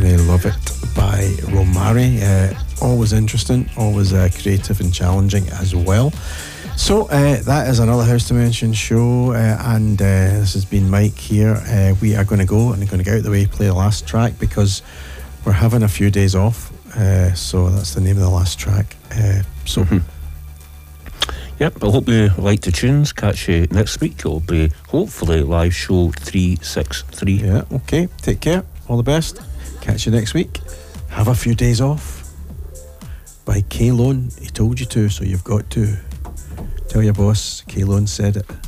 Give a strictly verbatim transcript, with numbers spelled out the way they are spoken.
uh, Love It by Romare. Uh, always interesting, always uh, creative and challenging as well. So uh, that is another House Dimension show, uh, and uh, this has been Mike here. Uh, we are going to go and going to get out of the way, play the last track, because we're having a few days off. Uh, so that's the name of the last track. Uh, so. Mm-hmm. Yep, I hope you like the tunes. Catch you next week. It'll be hopefully live show three sixty-three. Yeah, okay. Take care. All the best. Catch you next week. Have a few days off. By K-Lone. He told you to, so you've got to. Tell your boss K-Lone said it.